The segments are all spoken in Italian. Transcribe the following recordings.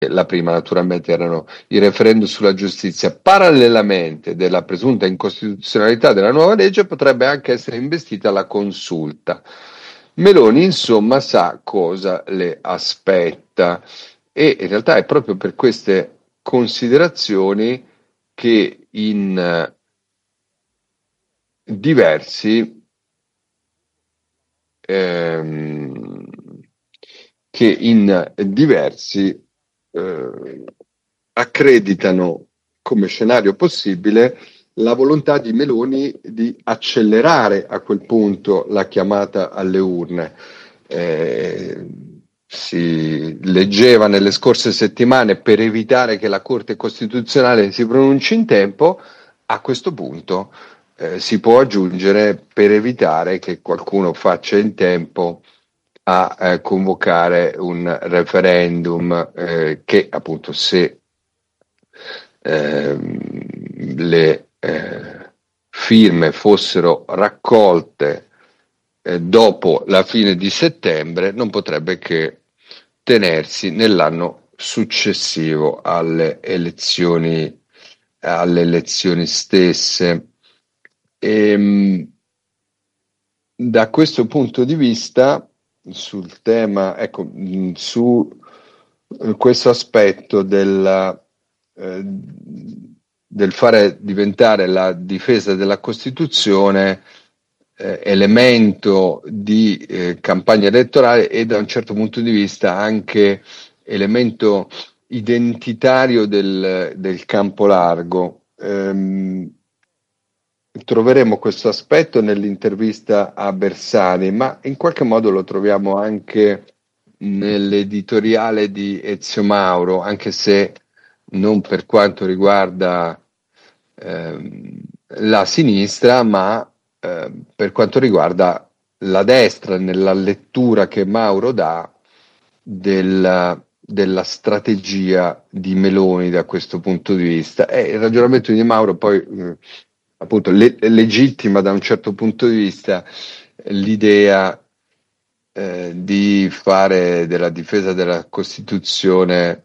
la prima naturalmente erano i referendum sulla giustizia. Parallelamente della presunta incostituzionalità della nuova legge potrebbe anche essere investita la consulta. Meloni, insomma, sa cosa le aspetta e in realtà è proprio per queste considerazioni che diversi ehm, in diversi accreditano come scenario possibile la volontà di Meloni di accelerare a quel punto la chiamata alle urne. Si leggeva nelle scorse settimane, per evitare che la Corte Costituzionale si pronunci in tempo, a questo punto si può aggiungere per evitare che qualcuno faccia in tempo a convocare un referendum che appunto, se le firme fossero raccolte dopo la fine di settembre, non potrebbe che tenersi nell'anno successivo alle elezioni stesse. Da questo punto di vista, sul tema, ecco, su questo aspetto del fare diventare la difesa della Costituzione elemento di campagna elettorale e, da un certo punto di vista, anche elemento identitario del campo largo. Troveremo questo aspetto nell'intervista a Bersani, ma in qualche modo lo troviamo anche nell'editoriale di Ezio Mauro, anche se non per quanto riguarda la sinistra, ma per quanto riguarda la destra, nella lettura che Mauro dà della strategia di Meloni da questo punto di vista. Il ragionamento di Mauro poi appunto legittima da un certo punto di vista l'idea di fare della difesa della Costituzione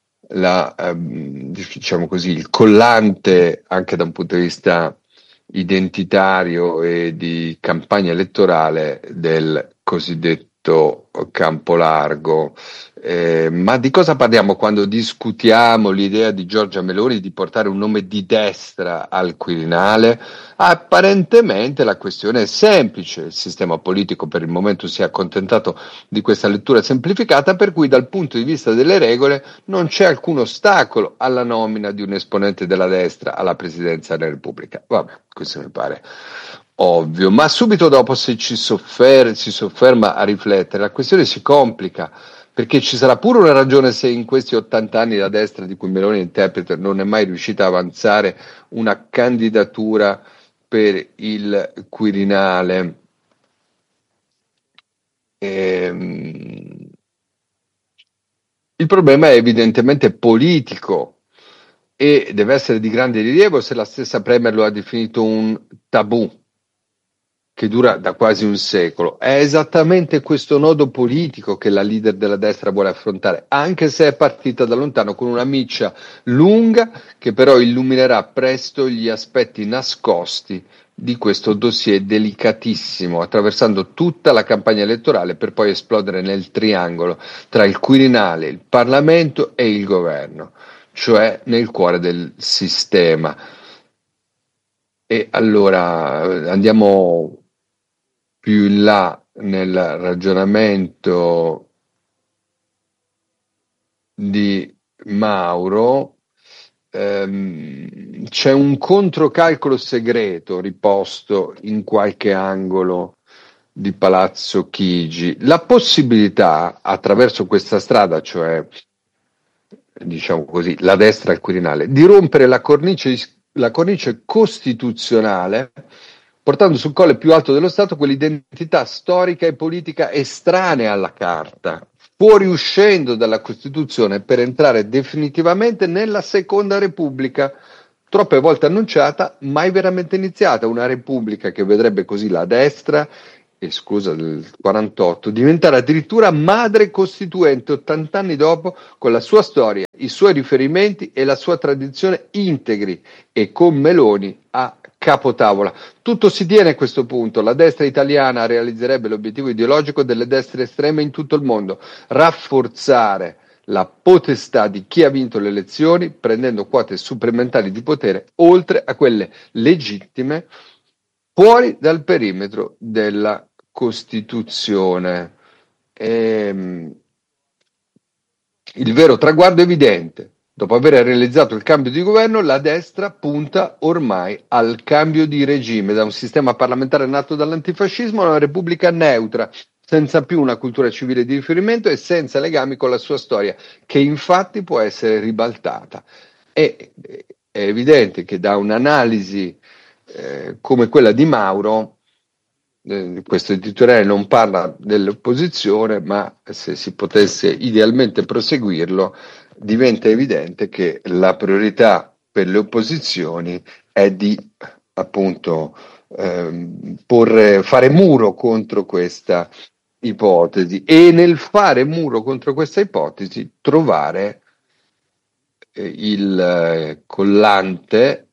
diciamo così, il collante anche da un punto di vista identitario e di campagna elettorale del cosiddetto campo largo. Ma di cosa parliamo quando discutiamo l'idea di Giorgia Meloni di portare un nome di destra al Quirinale? Apparentemente la questione è semplice, il sistema politico per il momento si è accontentato di questa lettura semplificata, per cui dal punto di vista delle regole non c'è alcun ostacolo alla nomina di un esponente della destra alla presidenza della Repubblica. Vabbè, questo mi pare ovvio, ma subito dopo, se si sofferma a riflettere, la questione si complica, perché ci sarà pure una ragione se in questi 80 anni la destra di cui Meloni è interprete non è mai riuscita a avanzare una candidatura per il Quirinale. Il problema è evidentemente politico e deve essere di grande rilievo se la stessa Premier lo ha definito un tabù che dura da quasi un secolo. È esattamente questo nodo politico che la leader della destra vuole affrontare, anche se è partita da lontano con una miccia lunga che però illuminerà presto gli aspetti nascosti di questo dossier delicatissimo, attraversando tutta la campagna elettorale per poi esplodere nel triangolo tra il Quirinale, il Parlamento e il governo, cioè nel cuore del sistema. E allora andiamo più in là nel ragionamento di Mauro. C'è un controcalcolo segreto riposto in qualche angolo di Palazzo Chigi. La possibilità, attraverso questa strada, cioè diciamo così, la destra al Quirinale, di rompere la cornice costituzionale, portando sul colle più alto dello Stato quell'identità storica e politica estranea alla Carta, fuoriuscendo dalla Costituzione per entrare definitivamente nella Seconda Repubblica, troppe volte annunciata, mai veramente iniziata, una Repubblica che vedrebbe così la destra esclusa del 48, diventare addirittura madre costituente 80 anni dopo, con la sua storia, i suoi riferimenti e la sua tradizione integri e con Meloni a capotavola. Tutto si tiene a questo punto. La destra italiana realizzerebbe l'obiettivo ideologico delle destre estreme in tutto il mondo: rafforzare la potestà di chi ha vinto le elezioni, prendendo quote supplementari di potere oltre a quelle legittime fuori dal perimetro della Costituzione. Il vero traguardo è evidente. Dopo aver realizzato il cambio di governo, la destra punta ormai al cambio di regime, da un sistema parlamentare nato dall'antifascismo a una repubblica neutra, senza più una cultura civile di riferimento e senza legami con la sua storia, che infatti può essere ribaltata. È evidente che da un'analisi come quella di Mauro, questo editoriale non parla dell'opposizione, ma se si potesse idealmente proseguirlo, diventa evidente che la priorità per le opposizioni è di appunto fare muro contro questa ipotesi e nel fare muro contro questa ipotesi trovare il collante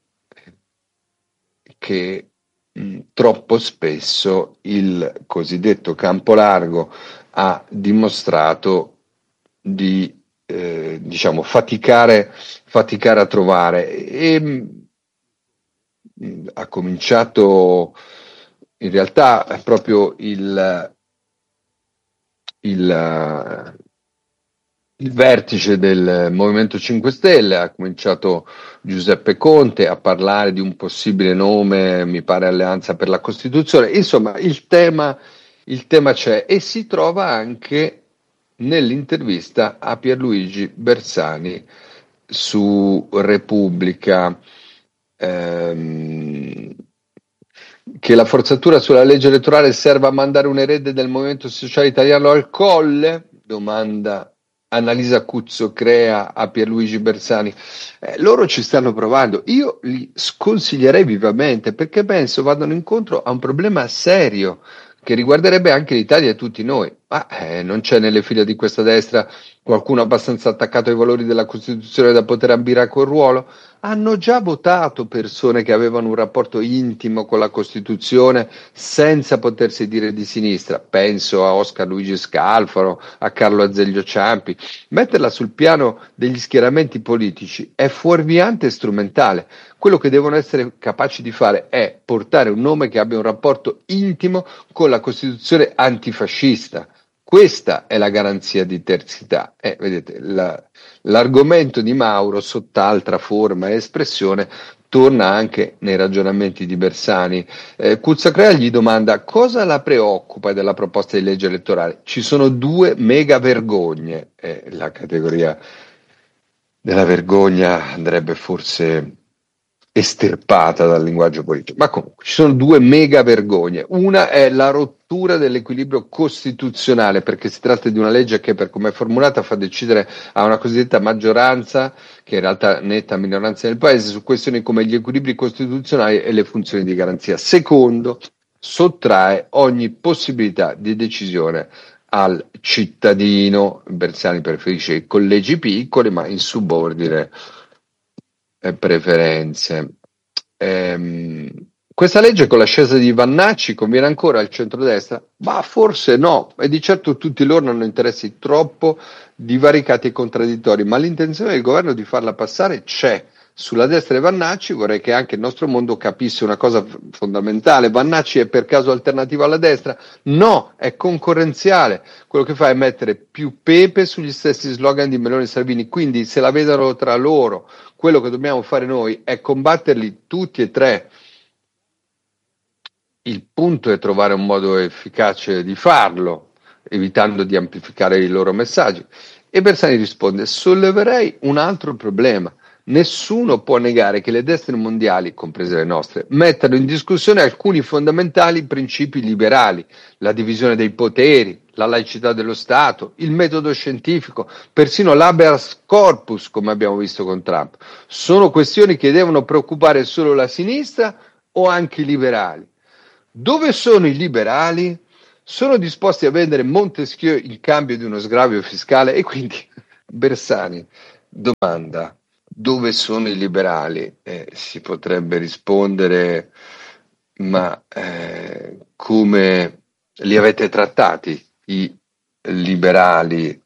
che troppo spesso il cosiddetto campo largo ha dimostrato di diciamo faticare a trovare e ha cominciato in realtà proprio il vertice del Movimento 5 Stelle, ha cominciato Giuseppe Conte a parlare di un possibile nome, mi pare Alleanza per la Costituzione. Insomma, il tema c'è e si trova anche nell'intervista a Pierluigi Bersani su Repubblica, che la forzatura sulla legge elettorale serva a mandare un erede del Movimento Sociale Italiano al Colle? Domanda Annalisa Cuzzo Crea a Pierluigi Bersani. Loro ci stanno provando. Io li sconsiglierei vivamente perché penso vadano incontro a un problema serio che riguarderebbe anche l'Italia e tutti noi. Ma non c'è nelle file di questa destra qualcuno abbastanza attaccato ai valori della Costituzione da poter ambire a quel ruolo? Hanno già votato persone che avevano un rapporto intimo con la Costituzione senza potersi dire di sinistra. Penso a Oscar Luigi Scalfaro, a Carlo Azeglio Ciampi. Metterla sul piano degli schieramenti politici è fuorviante e strumentale. Quello che devono essere capaci di fare è portare un nome che abbia un rapporto intimo con la Costituzione antifascista. Questa è la garanzia di terzietà. Vedete, l'argomento di Mauro, sott'altra forma e espressione, torna anche nei ragionamenti di Bersani. Cuzzacrea gli domanda cosa la preoccupa della proposta di legge elettorale. Ci sono due mega vergogne. La categoria della vergogna andrebbe forse estirpata dal linguaggio politico, ma comunque ci sono due mega vergogne. Una è la rottura dell'equilibrio costituzionale, perché si tratta di una legge che, per come è formulata, fa decidere a una cosiddetta maggioranza, che in realtà è netta minoranza nel paese, su questioni come gli equilibri costituzionali e le funzioni di garanzia. Secondo, sottrae ogni possibilità di decisione al cittadino. Bersani preferisce i collegi piccoli, ma in subordine preferenze. Questa legge con l'ascesa di Vannacci conviene ancora al centrodestra? Ma forse no, e di certo tutti loro hanno interessi troppo divaricati e contraddittori, ma l'intenzione del governo di farla passare c'è. Sulla destra di Vannacci vorrei che anche il nostro mondo capisse una cosa fondamentale: Vannacci è per caso alternativa alla destra? No, è concorrenziale. Quello che fa è mettere più pepe sugli stessi slogan di Meloni e Salvini, quindi se la vedono tra loro, quello che dobbiamo fare noi è combatterli tutti e tre. Il punto è trovare un modo efficace di farlo, evitando di amplificare i loro messaggi. E Bersani risponde: solleverei un altro problema. Nessuno può negare che le destre mondiali, comprese le nostre, mettano in discussione alcuni fondamentali principi liberali: la divisione dei poteri, la laicità dello Stato, il metodo scientifico, persino l'habeas corpus, come abbiamo visto con Trump. Sono questioni che devono preoccupare solo la sinistra o anche i liberali? Dove sono i liberali? sono disposti a vendere Montesquieu in cambio di uno sgravio fiscale. E quindi Bersani domanda: dove sono i liberali? Si potrebbe rispondere, ma come li avete trattati i liberali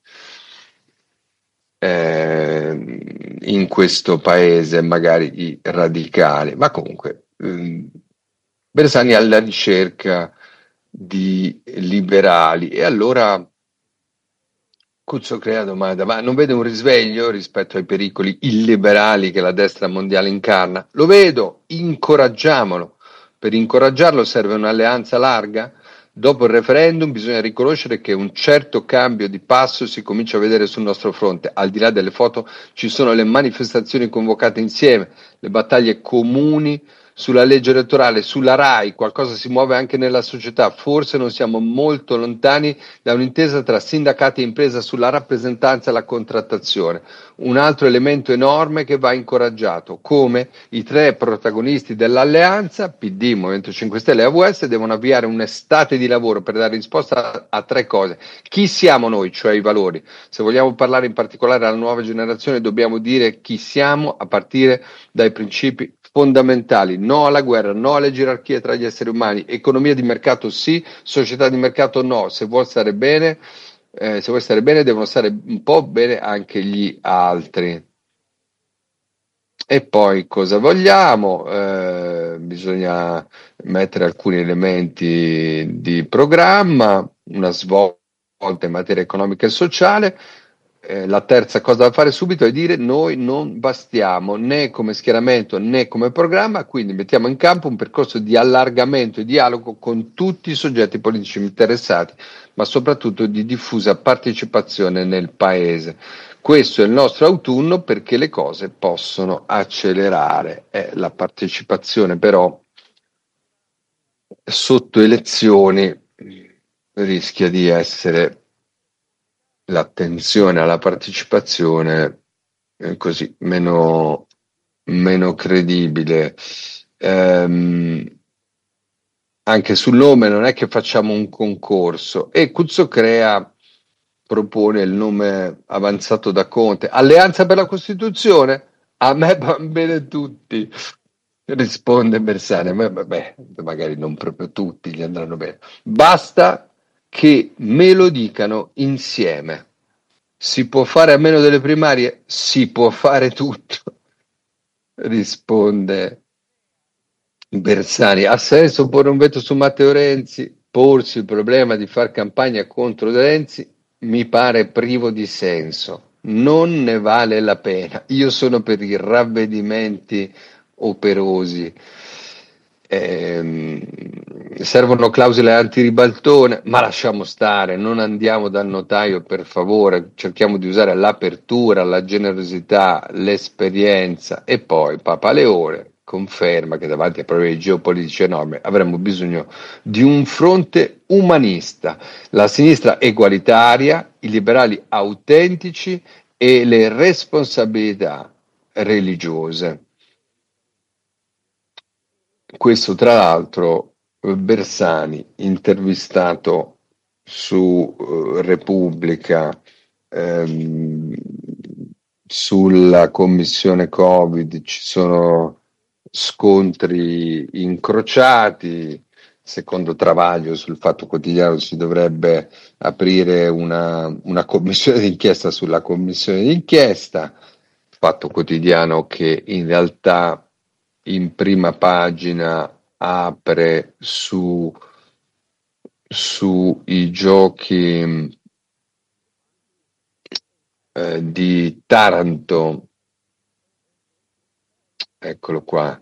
in questo paese, magari i radicali? Ma comunque, Bersani è alla ricerca di liberali. E allora Cuzzo crea domanda: ma non vede un risveglio rispetto ai pericoli illiberali che la destra mondiale incarna? Lo vedo, incoraggiamolo. Per incoraggiarlo serve un'alleanza larga. Dopo il referendum bisogna riconoscere che un certo cambio di passo si comincia a vedere sul nostro fronte. Al di là delle foto ci sono le manifestazioni convocate insieme, le battaglie comuni sulla legge elettorale, sulla RAI. Qualcosa si muove anche nella società. Forse non siamo molto lontani da un'intesa tra sindacati e impresa sulla rappresentanza e la contrattazione. Un altro elemento enorme che va incoraggiato: come i tre protagonisti dell'alleanza, PD, Movimento 5 Stelle e AVS, devono avviare un'estate di lavoro per dare risposta a tre cose. Chi siamo noi, cioè i valori? Se vogliamo parlare in particolare alla nuova generazione, dobbiamo dire chi siamo a partire dai principi fondamentali: no alla guerra, no alle gerarchie tra gli esseri umani, economia di mercato sì, società di mercato no. Se vuoi stare bene, devono stare un po' bene anche gli altri. E poi cosa vogliamo? Bisogna mettere alcuni elementi di programma, una svolta in materia economica e sociale. La terza cosa da fare subito è dire: noi non bastiamo né come schieramento né come programma, quindi mettiamo in campo un percorso di allargamento e dialogo con tutti i soggetti politici interessati, ma soprattutto di diffusa partecipazione nel Paese. Questo è il nostro autunno, perché le cose possono accelerare. La partecipazione però sotto elezioni rischia di essere, l'attenzione alla partecipazione, così meno credibile. Anche sul nome non è che facciamo un concorso, e Cuzzocrea propone il nome avanzato da Conte: Alleanza per la Costituzione? A me van bene tutti, risponde Bersani. A me, vabbè, magari non proprio tutti gli andranno bene. Basta che me lo dicano insieme. Si può fare a meno delle primarie? Si può fare tutto, risponde Bersani. Ha senso porre un veto su Matteo Renzi? Porsi il problema di far campagna contro Renzi mi pare privo di senso. Non ne vale la pena. Io sono per i ravvedimenti operosi. Servono clausole antiribaltone, ma lasciamo stare, non andiamo dal notaio, per favore. Cerchiamo di usare l'apertura, la generosità, l'esperienza. E poi Papa Leone conferma che davanti a problemi geopolitici enormi avremmo bisogno di un fronte umanista, la sinistra egualitaria, i liberali autentici e le responsabilità religiose. Questo, tra l'altro, Bersani, intervistato su Repubblica, ehm, sulla commissione Covid, ci sono scontri incrociati. Secondo Travaglio, sul Fatto Quotidiano, si dovrebbe aprire una commissione d'inchiesta sulla commissione d'inchiesta. Fatto Quotidiano che in realtà in prima pagina apre sui giochi di Taranto. Eccolo qua.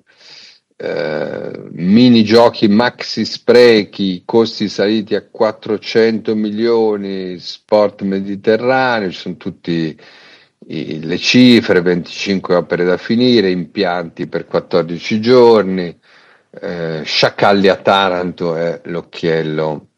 Mini giochi maxi sprechi, costi saliti a 400 milioni, sport mediterraneo, ci sono tutte le cifre: 25 opere da finire, impianti per 14 giorni, sciacalli a Taranto è l'occhiello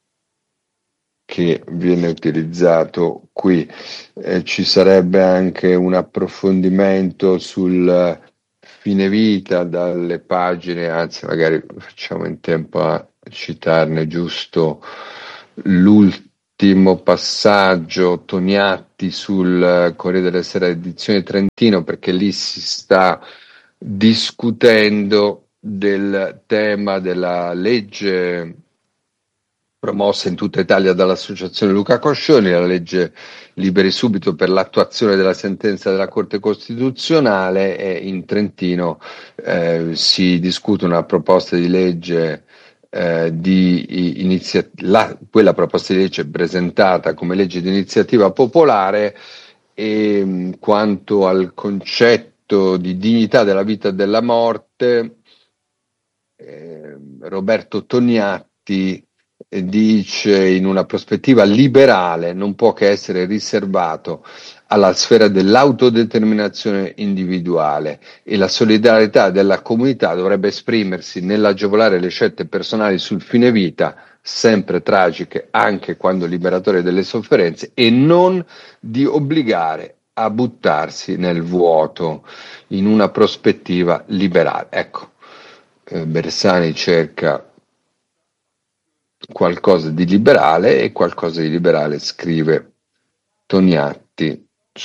che viene utilizzato qui. Ci sarebbe anche un approfondimento sul fine vita anzi magari facciamo in tempo a citarne giusto l'ultimo passaggio Toniatti sul Corriere della Sera edizione Trentino, perché lì si sta discutendo del tema della legge promossa in tutta Italia dall'Associazione Luca Coscioni, la legge Liberi Subito per l'attuazione della sentenza della Corte Costituzionale, e in Trentino si discute una proposta di legge quella proposta di legge presentata come legge di iniziativa popolare, e quanto al concetto di dignità della vita e della morte, Roberto Tognatti dice: in una prospettiva liberale non può che essere riservato alla sfera dell'autodeterminazione individuale, e la solidarietà della comunità dovrebbe esprimersi nell'agevolare le scelte personali sul fine vita, sempre tragiche anche quando liberatorie delle sofferenze, e non di obbligare a buttarsi nel vuoto, in una prospettiva liberale. Ecco, Bersani cerca qualcosa di liberale, e qualcosa di liberale scrive Tognatti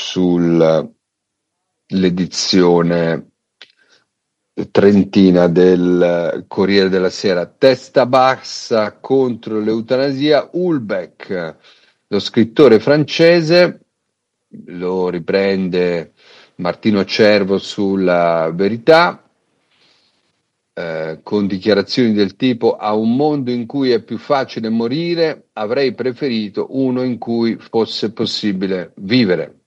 sull'edizione trentina del Corriere della Sera. Testa bassa contro l'eutanasia, Houellebecq, lo scrittore francese, lo riprende Martino Cervo sulla Verità, con dichiarazioni del tipo: a un mondo in cui è più facile morire, avrei preferito uno in cui fosse possibile vivere.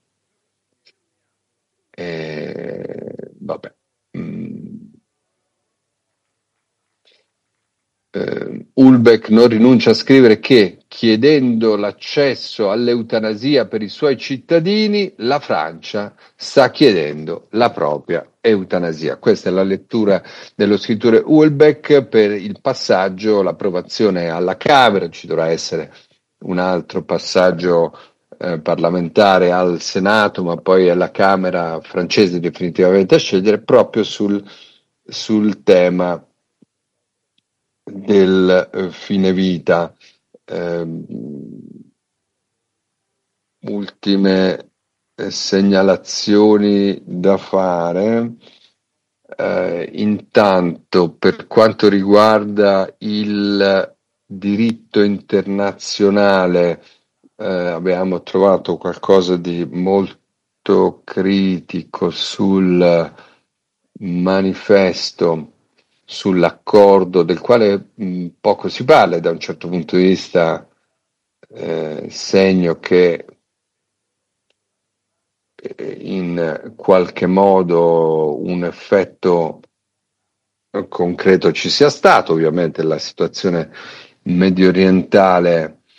Vabbè. Houellebecq non rinuncia a scrivere che, chiedendo l'accesso all'eutanasia per i suoi cittadini, la Francia sta chiedendo la propria eutanasia. Questa è la lettura dello scrittore Houellebecq per il passaggio, l'approvazione alla Camera. Ci dovrà essere un altro passaggio parlamentare al Senato, ma poi è la Camera francese definitivamente a scegliere, proprio sul tema del fine vita. Ultime segnalazioni da fare. Intanto, per quanto riguarda il diritto internazionale, abbiamo trovato qualcosa di molto critico sul manifesto, sull'accordo del quale poco si parla, da un certo punto di vista segno che in qualche modo un effetto concreto ci sia stato. Ovviamente la situazione mediorientale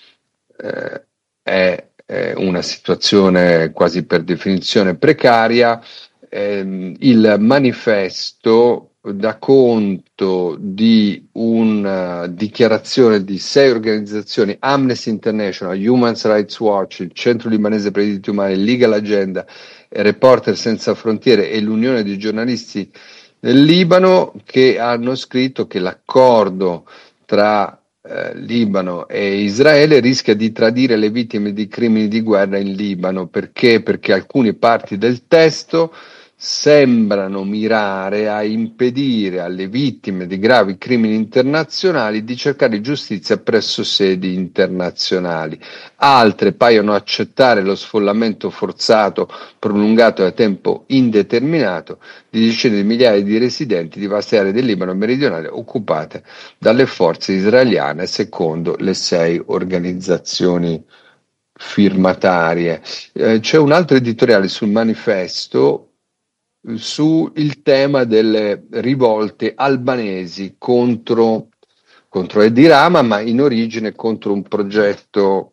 è una situazione quasi per definizione precaria. Il manifesto dà conto di una dichiarazione di 6 organizzazioni: Amnesty International, Human Rights Watch, il Centro Libanese per i Diritti Umani, Legal Agenda, Reporter Senza Frontiere e l'Unione dei Giornalisti del Libano, che hanno scritto che l'accordo tra Libano e Israele rischia di tradire le vittime di crimini di guerra in Libano. Perché? Perché alcune parti del testo sembrano mirare a impedire alle vittime di gravi crimini internazionali di cercare giustizia presso sedi internazionali. Altre paiono accettare lo sfollamento forzato prolungato da tempo indeterminato di decine di migliaia di residenti di vaste aree del Libano meridionale occupate dalle forze israeliane, secondo le 6 organizzazioni firmatarie. C'è un altro editoriale sul manifesto sul tema delle rivolte albanesi contro Edi Rama, ma in origine contro un progetto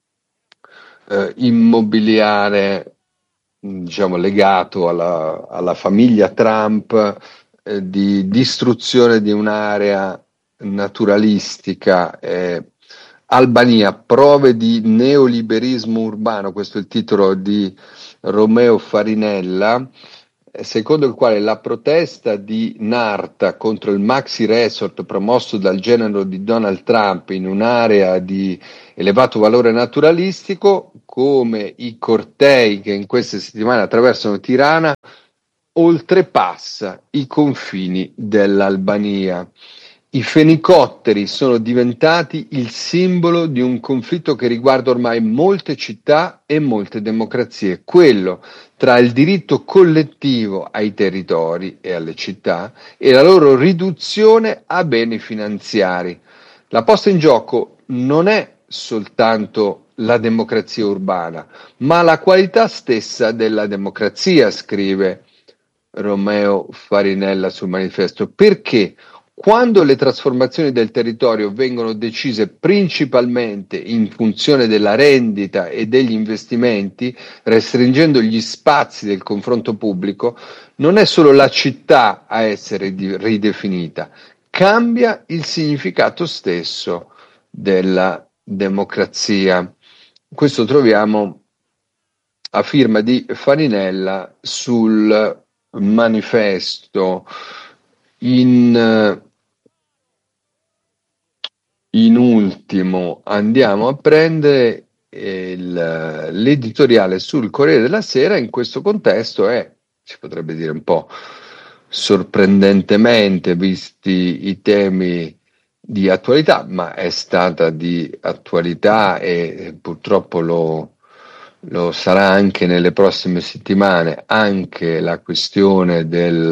immobiliare, diciamo, legato alla famiglia Trump, di distruzione di un'area naturalistica. Albania, prove di neoliberismo urbano, questo è il titolo di Romeo Farinella. secondo il quale la protesta di Narta contro il Maxi Resort promosso dal genero di Donald Trump in un'area di elevato valore naturalistico, come i cortei che in queste settimane attraversano Tirana, oltrepassa i confini dell'Albania. I fenicotteri sono diventati il simbolo di un conflitto che riguarda ormai molte città e molte democrazie, quello tra il diritto collettivo ai territori e alle città e la loro riduzione a beni finanziari. La posta in gioco non è soltanto la democrazia urbana, ma la qualità stessa della democrazia, scrive Romeo Farinella sul manifesto, perché quando le trasformazioni del territorio vengono decise principalmente in funzione della rendita e degli investimenti, restringendo gli spazi del confronto pubblico, non è solo la città a essere ridefinita, cambia il significato stesso della democrazia. Questo troviamo a firma di Farinella sul manifesto. In ultimo andiamo a prendere l'editoriale sul Corriere della Sera. In questo contesto è, si potrebbe dire un po' sorprendentemente, visti i temi di attualità, ma è stata di attualità e purtroppo lo sarà anche nelle prossime settimane, anche la questione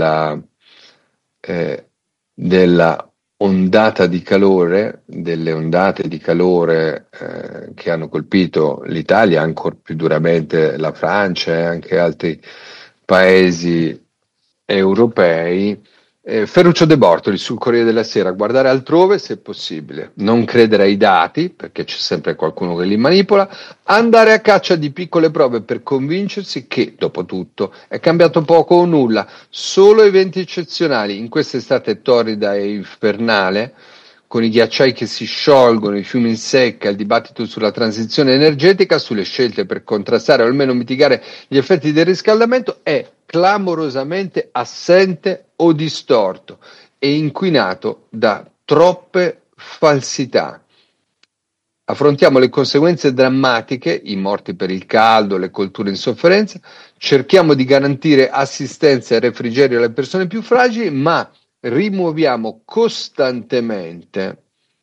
della ondata di calore, delle ondate di calore che hanno colpito l'Italia, ancora più duramente la Francia e anche altri paesi europei. Ferruccio De Bortoli sul Corriere della Sera: guardare altrove se possibile, non credere ai dati perché c'è sempre qualcuno che li manipola, andare a caccia di piccole prove per convincersi che, dopo tutto, è cambiato poco o nulla, solo eventi eccezionali. In quest'estate torrida e infernale, con i ghiacciai che si sciolgono, i fiumi in secca, il dibattito sulla transizione energetica, sulle scelte per contrastare o almeno mitigare gli effetti del riscaldamento, è clamorosamente assente o distorto e inquinato da troppe falsità. Affrontiamo le conseguenze drammatiche, i morti per il caldo, le colture in sofferenza, cerchiamo di garantire assistenza e refrigerio alle persone più fragili, ma rimuoviamo costantemente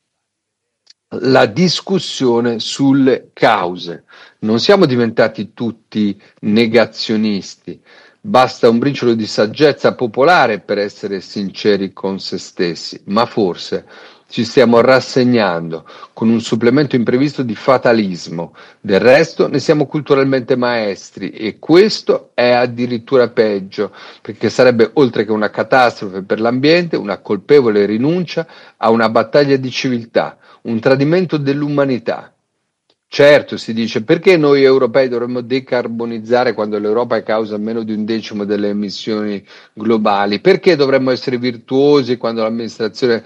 la discussione sulle cause. Non siamo diventati tutti negazionisti, basta un briciolo di saggezza popolare per essere sinceri con se stessi, ma forse ci stiamo rassegnando con un supplemento imprevisto di fatalismo. Del resto ne siamo culturalmente maestri e questo è addirittura peggio, perché sarebbe, oltre che una catastrofe per l'ambiente, una colpevole rinuncia a una battaglia di civiltà, un tradimento dell'umanità. Certo, si dice, perché noi europei dovremmo decarbonizzare quando l'Europa causa meno di un decimo delle emissioni globali? Perché dovremmo essere virtuosi quando l'amministrazione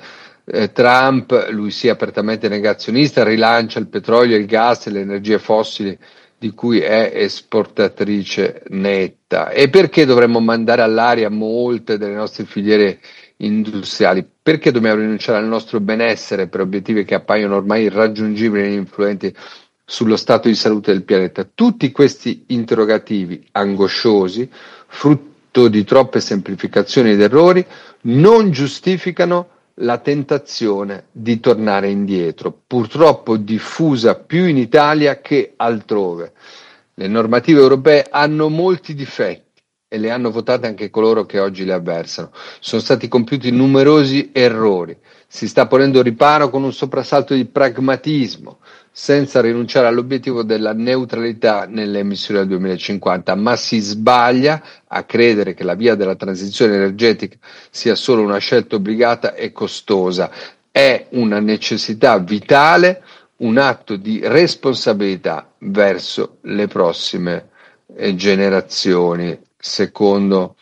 Trump, lui sia apertamente negazionista, rilancia il petrolio, il gas e le energie fossili di cui è esportatrice netta? E perché dovremmo mandare all'aria molte delle nostre filiere industriali? Perché dobbiamo rinunciare al nostro benessere per obiettivi che appaiono ormai irraggiungibili e influenti sullo stato di salute del pianeta? Tutti questi interrogativi angosciosi, frutto di troppe semplificazioni ed errori, non giustificano la tentazione di tornare indietro, purtroppo diffusa più in Italia che altrove. Le normative europee hanno molti difetti e le hanno votate anche coloro che oggi le avversano. Sono stati compiuti numerosi errori. Si sta ponendo riparo con un soprassalto di pragmatismo, senza rinunciare all'obiettivo della neutralità nelle emissioni del 2050, ma si sbaglia a credere che la via della transizione energetica sia solo una scelta obbligata e costosa. È una necessità vitale, un atto di responsabilità verso le prossime generazioni, secondo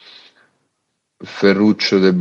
Ferruccio De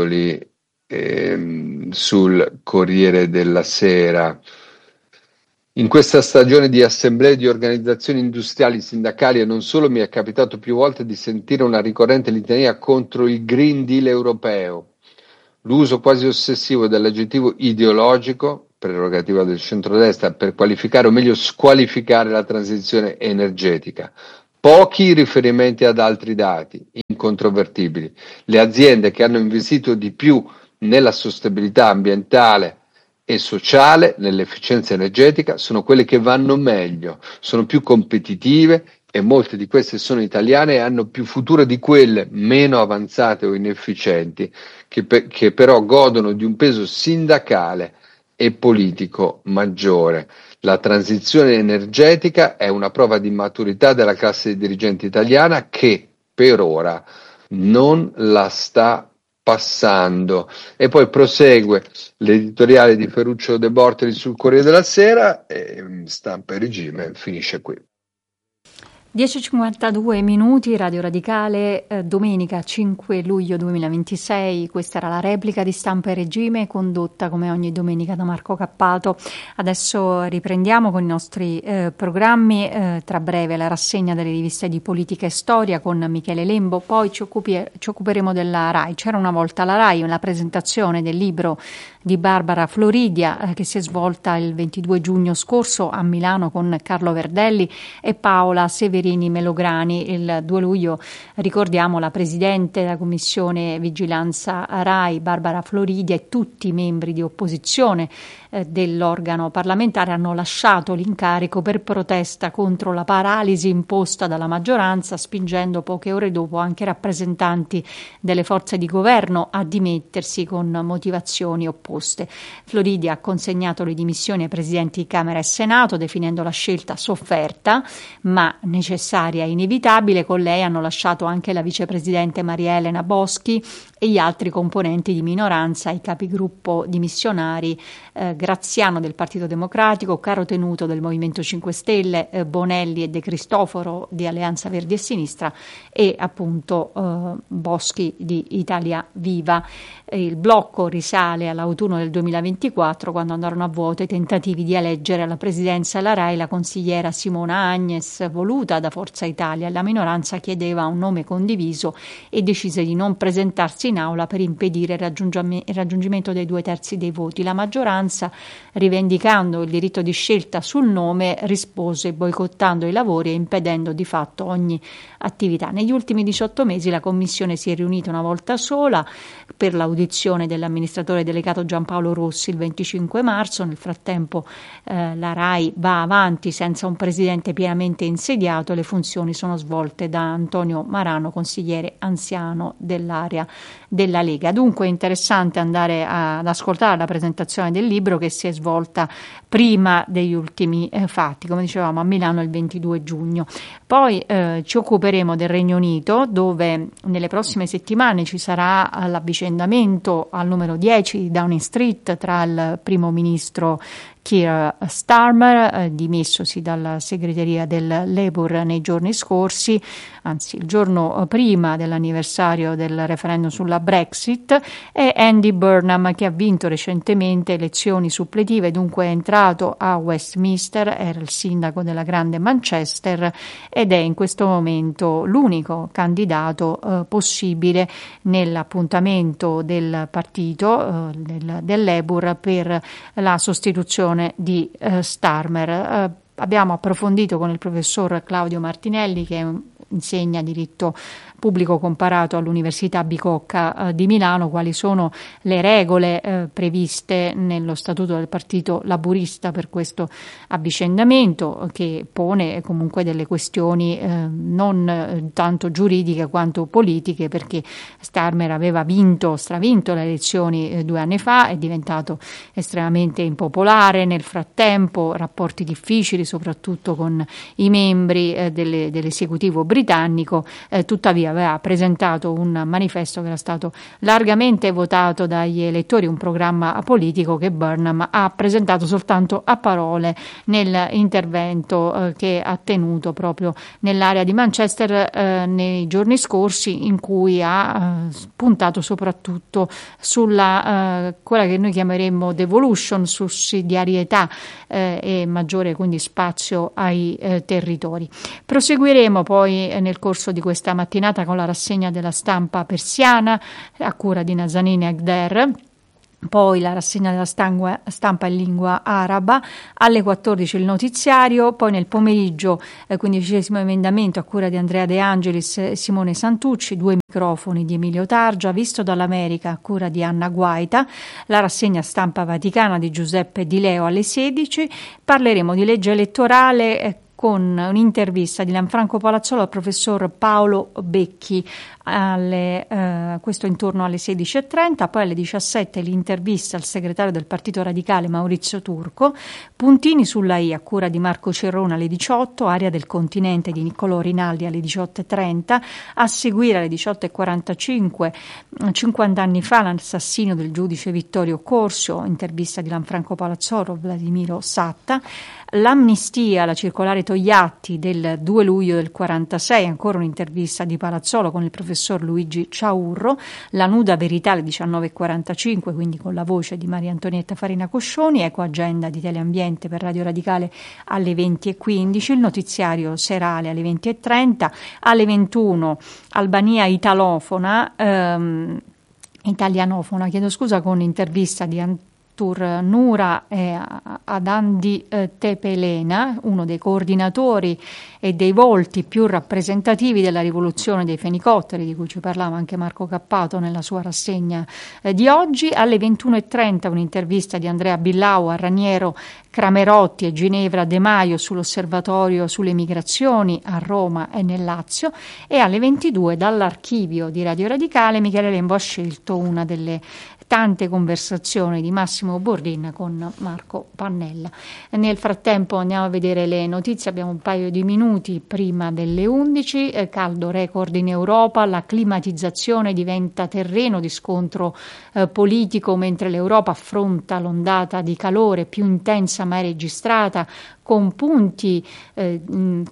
Bortoli sul Corriere della Sera. In questa stagione di assemblee di organizzazioni industriali sindacali e non solo mi è capitato più volte di sentire una ricorrente litania contro il Green Deal europeo, l'uso quasi ossessivo dell'aggettivo ideologico, prerogativa del centrodestra, per qualificare o meglio squalificare la transizione energetica. Pochi riferimenti ad altri dati incontrovertibili. Le aziende che hanno investito di più nella sostenibilità ambientale e sociale, nell'efficienza energetica, sono quelle che vanno meglio, sono più competitive e molte di queste sono italiane e hanno più futuro di quelle meno avanzate o inefficienti, che però godono di un peso sindacale e politico maggiore. La transizione energetica è una prova di maturità della classe dirigente italiana che per ora non la sta passando. E poi prosegue l'editoriale di Ferruccio De Bortoli sul Corriere della Sera e Stampa e Regime finisce qui. 10:52 minuti, Radio Radicale, domenica 5 luglio 2026. Questa era la replica di Stampa e Regime, condotta come ogni domenica da Marco Cappato. Adesso riprendiamo con i nostri programmi, tra breve la rassegna delle riviste di politica e storia con Michele Lembo, poi ci occuperemo della RAI. C'era una volta la RAI, la presentazione del libro di Barbara Floridia che si è svolta il 22 giugno scorso a Milano con Carlo Verdelli e Paola Severini Melograni. Il 2 luglio ricordiamo la Presidente della Commissione Vigilanza RAI, Barbara Floridia, e tutti i membri di opposizione dell'organo parlamentare hanno lasciato l'incarico per protesta contro la paralisi imposta dalla maggioranza, spingendo poche ore dopo anche rappresentanti delle forze di governo a dimettersi con motivazioni opposte. Floridia ha consegnato le dimissioni ai presidenti di Camera e Senato, definendo la scelta sofferta ma necessaria e inevitabile. Con lei hanno lasciato anche la vicepresidente Maria Elena Boschi e gli altri componenti di minoranza, i capigruppo dimissionari Graziano del Partito Democratico, Caro Tenuto del Movimento 5 Stelle, Bonelli e De Cristoforo di Alleanza Verdi e Sinistra e appunto Boschi di Italia Viva. Il blocco risale all'autunno del 2024, quando andarono a vuoto i tentativi di eleggere alla presidenza della RAI la consigliera Simona Agnes, voluta da Forza Italia. La minoranza chiedeva un nome condiviso e decise di non presentarsi in aula per impedire il raggiungimento dei 2/3 dei voti. La maggioranza, rivendicando il diritto di scelta sul nome, rispose boicottando i lavori e impedendo di fatto ogni attività. Negli ultimi 18 mesi la commissione si è riunita una volta sola per l'audizione dell'amministratore delegato Giampaolo Rossi il 25 marzo. Nel frattempo la RAI va avanti senza un presidente pienamente insediato. Le funzioni sono svolte da Antonio Marano, consigliere anziano dell'area della Lega. Dunque è interessante andare ad ascoltare la presentazione del libro, che si è svolta prima degli ultimi fatti, come dicevamo a Milano il 22 giugno. Poi ci occuperemo del Regno Unito, dove nelle prossime settimane ci sarà l'avvicendamento al numero 10 di Downing Street tra il primo ministro Keir Starmer, dimessosi dalla segreteria del Labour nei giorni scorsi, anzi il giorno prima dell'anniversario del referendum sulla Brexit, e Andy Burnham, che ha vinto recentemente elezioni suppletive, dunque è entrato a Westminster, era il sindaco della Grande Manchester ed è in questo momento l'unico candidato possibile nell'appuntamento del partito del Labour per la sostituzione di Starmer. Abbiamo approfondito con il professor Claudio Martinelli, che insegna diritto pubblico comparato all'Università Bicocca di Milano, quali sono le regole previste nello statuto del Partito Laburista per questo avvicendamento, che pone comunque delle questioni non tanto giuridiche quanto politiche, perché Starmer aveva stravinto le elezioni 2 anni fa, è diventato estremamente impopolare nel frattempo, rapporti difficili soprattutto con i membri dell'esecutivo britannico, tuttavia aveva presentato un manifesto che era stato largamente votato dagli elettori, un programma politico che Burnham ha presentato soltanto a parole nell'intervento che ha tenuto proprio nell'area di Manchester nei giorni scorsi, in cui ha puntato soprattutto sulla quella che noi chiameremmo devolution, sussidiarietà e maggiore quindi spazio ai territori. Proseguiremo poi nel corso di questa mattinata con la rassegna della stampa persiana a cura di Nazanin Agder, poi la rassegna della stampa in lingua araba, alle 14 il notiziario, poi nel pomeriggio 15° emendamento a cura di Andrea De Angelis e Simone Santucci, 2 microfoni di Emilio Targia, visto dall'America a cura di Anna Guaita, la rassegna stampa vaticana di Giuseppe Di Leo alle 16, parleremo di legge elettorale con un'intervista di Lanfranco Palazzolo al professor Paolo Becchi, questo intorno alle 16:30, poi alle 17 l'intervista al segretario del Partito Radicale Maurizio Turco, puntini sulla I a cura di Marco Cerrone alle 18, Area del Continente di Niccolò Rinaldi alle 18:30, a seguire alle 18:45 50 anni fa l'assassinio del giudice Vittorio Corsio, intervista di Lanfranco Palazzolo, Vladimiro Satta, l'amnistia, la circolare Togliatti del 2 luglio del 46, ancora un'intervista di Palazzolo con il professor Luigi Ciaurro, la nuda verità alle 19:45, quindi con la voce di Maria Antonietta Farina Coscioni, Ecoagenda di Teleambiente per Radio Radicale alle 20:15, il notiziario serale alle 20:30, alle 21 Albania italianofona, con intervista di Nura ad Andi Tepelena, uno dei coordinatori e dei volti più rappresentativi della rivoluzione dei fenicotteri, di cui ci parlava anche Marco Cappato nella sua rassegna di oggi. Alle 21:30 un'intervista di Andrea Billau a Raniero Cramerotti e Ginevra De Maio sull'osservatorio sulle migrazioni a Roma e nel Lazio, e alle 22 dall'archivio di Radio Radicale Michele Lembo ha scelto una delle tante conversazioni di Massimo Bordin con Marco Pannella. Nel frattempo andiamo a vedere le notizie, abbiamo un paio di minuti prima delle 11, caldo record in Europa, la climatizzazione diventa terreno di scontro politico mentre l'Europa affronta l'ondata di calore più intensa mai registrata, con punte di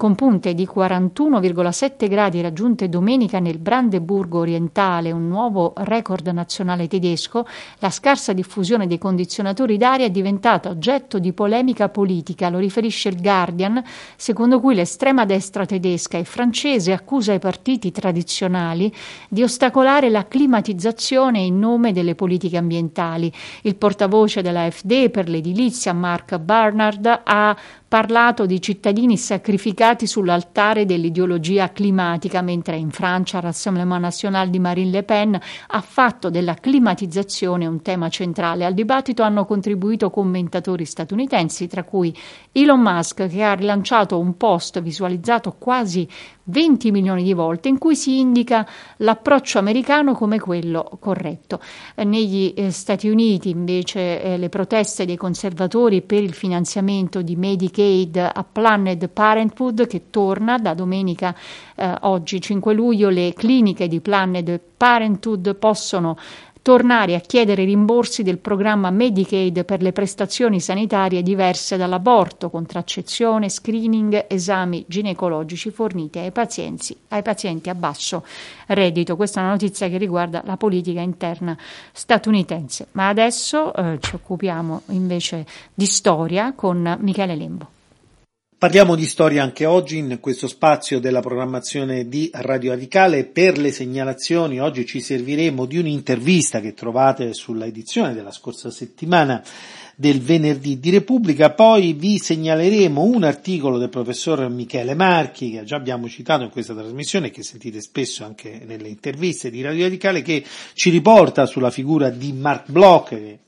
41,7 gradi raggiunte domenica nel Brandeburgo orientale, un nuovo record nazionale tedesco. La scarsa diffusione dei condizionatori d'aria è diventata oggetto di polemica politica, lo riferisce il Guardian, secondo cui l'estrema destra tedesca e francese accusa i partiti tradizionali di ostacolare la climatizzazione in nome delle politiche ambientali. Il portavoce della AfD per l'edilizia, Mark Barnard, ha parlato di cittadini sacrificati sull'altare dell'ideologia climatica, mentre in Francia il Rassemblement National di Marine Le Pen ha fatto della climatizzazione un tema centrale. Al dibattito hanno contribuito commentatori statunitensi, tra cui Elon Musk, che ha rilanciato un post visualizzato quasi 20 milioni di volte, in cui si indica l'approccio americano come quello corretto. Negli Stati Uniti invece le proteste dei conservatori per il finanziamento di Medicaid a Planned Parenthood, che torna da domenica oggi 5 luglio, le cliniche di Planned Parenthood possono tornare a chiedere rimborsi del programma Medicaid per le prestazioni sanitarie diverse dall'aborto, contraccezione, screening, esami ginecologici forniti ai pazienti a basso reddito. Questa è una notizia che riguarda la politica interna statunitense. Ma adesso ci occupiamo invece di storia con Michele Lembo. Parliamo di storia anche oggi in questo spazio della programmazione di Radio Radicale. Per le segnalazioni oggi ci serviremo di un'intervista che trovate sulla edizione della scorsa settimana del Venerdì di Repubblica, poi vi segnaleremo un articolo del professor Michele Marchi, che già abbiamo citato in questa trasmissione e che sentite spesso anche nelle interviste di Radio Radicale, che ci riporta sulla figura di Marc Bloch,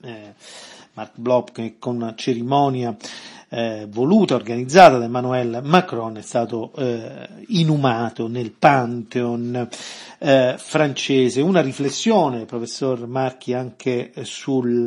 che con una cerimonia voluta, organizzata da Emmanuel Macron, è stato inumato nel Pantheon francese. Una riflessione, professor Marchi, anche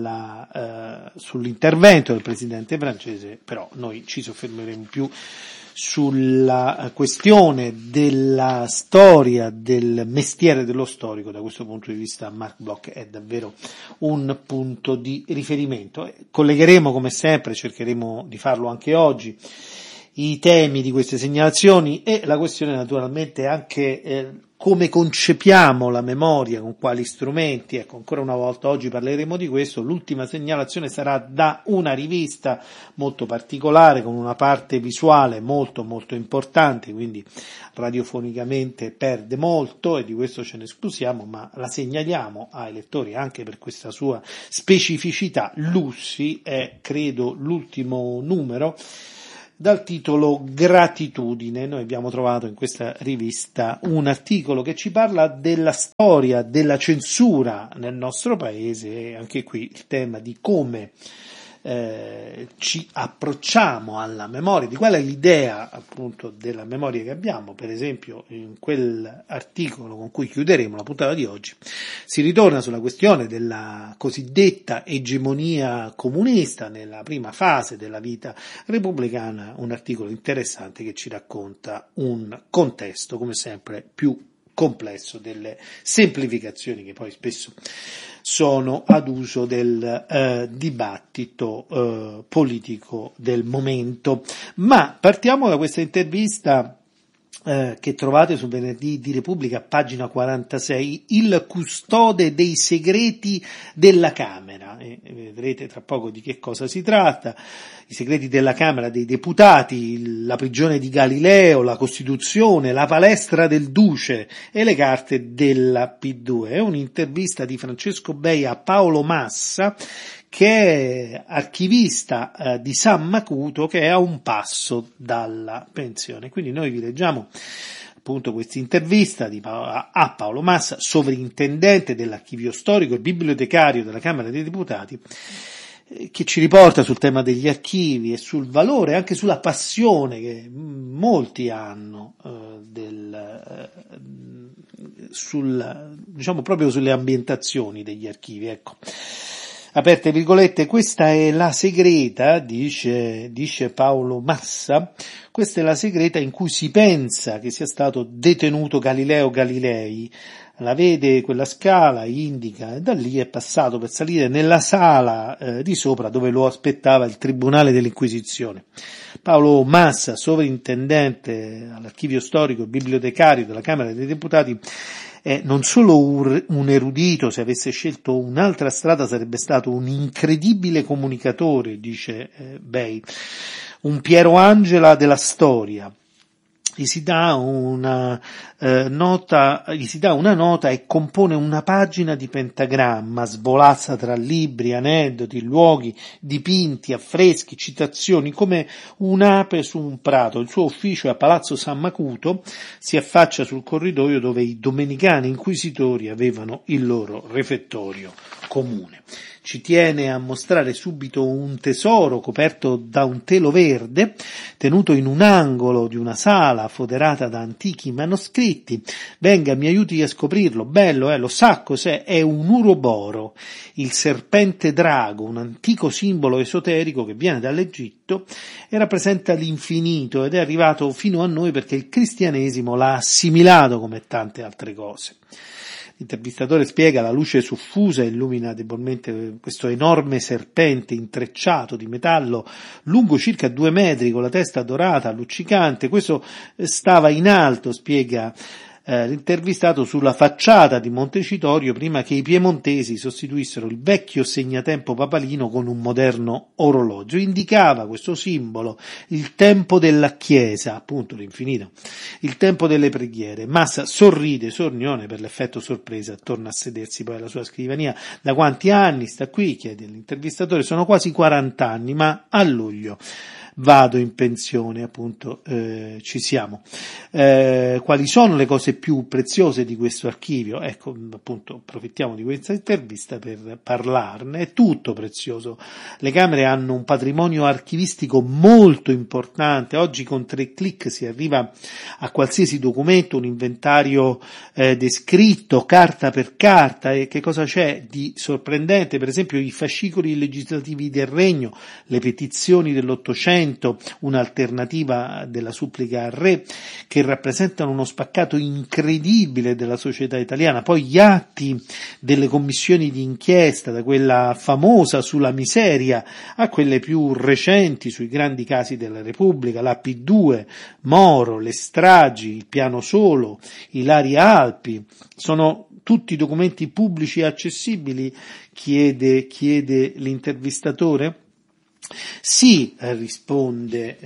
sull'intervento del presidente francese, però noi ci soffermeremo più sulla questione della storia, del mestiere dello storico. Da questo punto di vista Marc Bloch è davvero un punto di riferimento. Collegheremo come sempre, cercheremo di farlo anche oggi, i temi di queste segnalazioni e la questione naturalmente anche come concepiamo la memoria, con quali strumenti. Ecco, ancora una volta oggi parleremo di questo. L'ultima segnalazione sarà da una rivista molto particolare, con una parte visuale molto molto importante, quindi radiofonicamente perde molto e di questo ce ne scusiamo, ma la segnaliamo ai lettori anche per questa sua specificità. Lussi è, credo, l'ultimo numero, dal titolo Gratitudine. Noi abbiamo trovato in questa rivista un articolo che ci parla della storia della censura nel nostro paese e anche qui il tema di come ci approcciamo alla memoria, di qual è l'idea appunto della memoria che abbiamo. Per esempio in quell'articolo con cui chiuderemo la puntata di oggi si ritorna sulla questione della cosiddetta egemonia comunista nella prima fase della vita repubblicana, un articolo interessante che ci racconta un contesto come sempre più complesso delle semplificazioni che poi spesso sono ad uso del dibattito politico del momento. Ma partiamo da questa intervista che trovate su Venerdì di Repubblica, pagina 46, il custode dei segreti della Camera. Vedrete tra poco di che cosa si tratta. I segreti della Camera dei Deputati, la prigione di Galileo, la Costituzione, la palestra del Duce e le carte della P2. È un'intervista di Francesco Bei a Paolo Massa, che è archivista di San Macuto, che è a un passo dalla pensione. Quindi noi vi leggiamo appunto questa intervista a Paolo Massa, sovrintendente dell'archivio storico e bibliotecario della Camera dei Deputati, che ci riporta sul tema degli archivi e sul valore, anche sulla passione che molti hanno diciamo proprio sulle ambientazioni degli archivi. Ecco. Aperte virgolette, questa è la segreta, dice Paolo Massa, questa è la segreta in cui si pensa che sia stato detenuto Galileo Galilei. La vede quella scala, indica, e da lì è passato per salire nella sala di sopra dove lo aspettava il Tribunale dell'Inquisizione. Paolo Massa, sovrintendente all'archivio storico e bibliotecario della Camera dei Deputati, è non solo un erudito, se avesse scelto un'altra strada sarebbe stato un incredibile comunicatore, dice Bei, un Piero Angela della storia. Gli si dà una nota e compone una pagina di pentagramma, svolazza tra libri, aneddoti, luoghi, dipinti, affreschi, citazioni, come un'ape su un prato. Il suo ufficio è a Palazzo San Macuto, si affaccia sul corridoio dove i domenicani inquisitori avevano il loro refettorio comune. Ci tiene a mostrare subito un tesoro coperto da un telo verde, tenuto in un angolo di una sala foderata da antichi manoscritti. Venga, mi aiuti a scoprirlo. Bello, lo sa cos'è? È un uroboro, il serpente drago, un antico simbolo esoterico che viene dall'Egitto e rappresenta l'infinito ed è arrivato fino a noi perché il cristianesimo l'ha assimilato come tante altre cose. L'intervistatore spiega: la luce soffusa illumina debolmente questo enorme serpente intrecciato di metallo lungo circa 2 metri con la testa dorata, luccicante. Questo stava in alto, spiega l'intervistato, sulla facciata di Montecitorio prima che i piemontesi sostituissero il vecchio segnatempo papalino con un moderno orologio. Indicava questo simbolo il tempo della Chiesa, appunto l'infinito, il tempo delle preghiere. Massa sorride, sornione per l'effetto sorpresa, torna a sedersi poi alla sua scrivania. Da quanti anni sta qui? Chiede l'intervistatore. Sono quasi 40 anni, ma a luglio vado in pensione, appunto, ci siamo. Quali sono le cose più preziose di questo archivio? Ecco, appunto, approfittiamo di questa intervista per parlarne. È tutto prezioso. Le Camere hanno un patrimonio archivistico molto importante. Oggi con 3 clic si arriva a qualsiasi documento, un inventario descritto, carta per carta. E che cosa c'è di sorprendente? Per esempio i fascicoli legislativi del Regno, le petizioni dell'800, documento, un'alternativa della supplica al re, che rappresentano uno spaccato incredibile della società italiana. Poi gli atti delle commissioni di inchiesta, da quella famosa sulla miseria a quelle più recenti sui grandi casi della Repubblica, la P2, Moro, le stragi, il piano Solo, Ilaria Alpi, sono tutti documenti pubblici e accessibili? Chiede l'intervistatore. Sì, risponde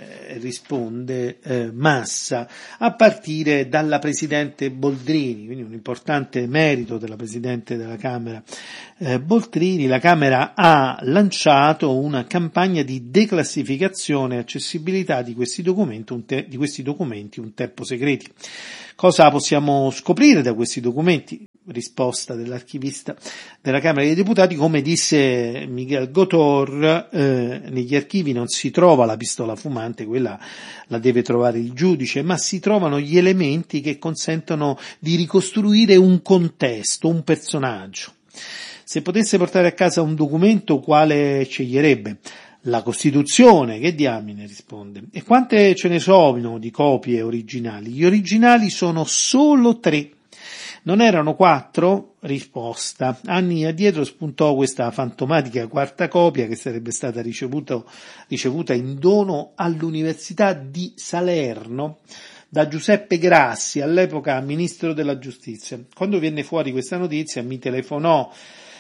Massa, a partire dalla Presidente Boldrini, quindi un importante merito della Presidente della Camera Boldrini. La Camera ha lanciato una campagna di declassificazione e accessibilità di questi documenti un tempo segreti. Cosa possiamo scoprire da questi documenti? Risposta dell'archivista della Camera dei Deputati: come disse Miguel Gotor, negli archivi non si trova la pistola fumante, quella la deve trovare il giudice, ma si trovano gli elementi che consentono di ricostruire un contesto, un personaggio. Se potesse portare a casa un documento, quale sceglierebbe? La Costituzione, che diamine, risponde. E quante ce ne sono di copie originali? Gli originali sono solo 3. Non erano 4? Risposta. Anni addietro spuntò questa fantomatica quarta copia che sarebbe stata ricevuta in dono all'Università di Salerno da Giuseppe Grassi, all'epoca ministro della giustizia. Quando venne fuori questa notizia mi telefonò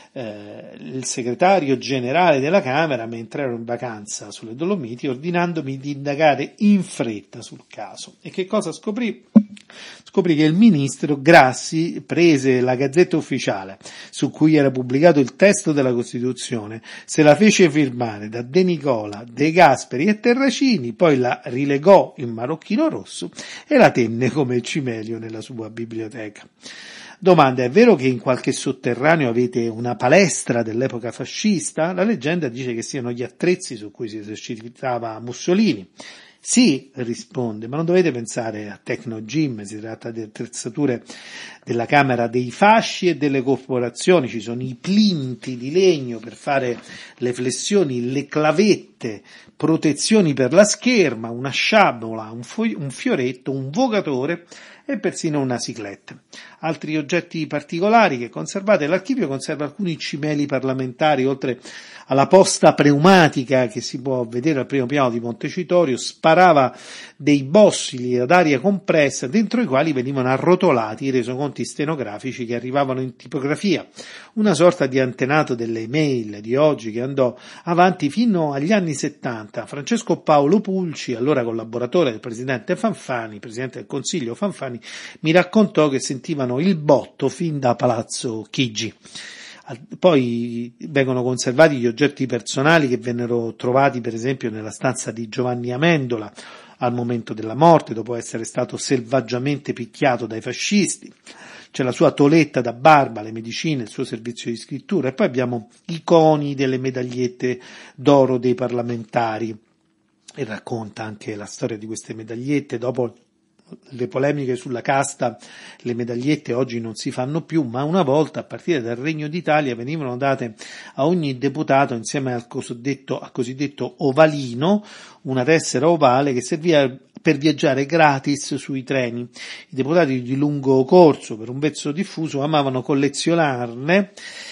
il segretario generale della Camera mentre ero in vacanza sulle Dolomiti, ordinandomi di indagare in fretta sul caso. E che cosa scoprì? Scoprì che il ministro Grassi prese la Gazzetta Ufficiale su cui era pubblicato il testo della Costituzione, se la fece firmare da De Nicola, De Gasperi e Terracini, poi la rilegò in marocchino rosso e la tenne come cimelio nella sua biblioteca. Domanda: è vero che in qualche sotterraneo avete una palestra dell'epoca fascista? La leggenda dice che siano gli attrezzi su cui si esercitava Mussolini. Sì, risponde, ma non dovete pensare a Tecno Gym, si tratta di attrezzature della Camera dei Fasci e delle corporazioni. Ci sono i plinti di legno per fare le flessioni, le clavette, protezioni per la scherma, una sciabola, un fioretto, un vogatore e persino una cicletta. Altri oggetti particolari che conservate: l'archivio conserva alcuni cimeli parlamentari, oltre alla posta pneumatica che si può vedere al primo piano di Montecitorio, sparava dei bossili ad aria compressa dentro i quali venivano arrotolati i resoconti stenografici che arrivavano in tipografia, una sorta di antenato delle email di oggi che andò avanti fino agli anni 70. Francesco Paolo Pulci, allora collaboratore del presidente Fanfani, presidente del Consiglio Fanfani, mi raccontò che sentivano il botto fin da Palazzo Chigi. Poi vengono conservati gli oggetti personali che vennero trovati per esempio nella stanza di Giovanni Amendola al momento della morte, dopo essere stato selvaggiamente picchiato dai fascisti. C'è la sua toletta da barba, le medicine, il suo servizio di scrittura, e poi abbiamo i coni delle medagliette d'oro dei parlamentari, e racconta anche la storia di queste medagliette. Dopo le polemiche sulla casta, le medagliette oggi non si fanno più, ma una volta, a partire dal Regno d'Italia, venivano date a ogni deputato insieme al cosiddetto ovalino, una tessera ovale che serviva per viaggiare gratis sui treni. I deputati di lungo corso, per un vezzo diffuso, amavano collezionarne